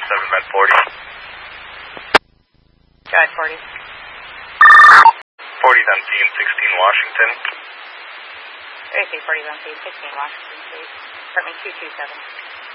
7 Med 40. Go ahead, 40. 40's on scene, 16 Washington. Okay, 40's on scene, 16 Washington, please. Apartment 227.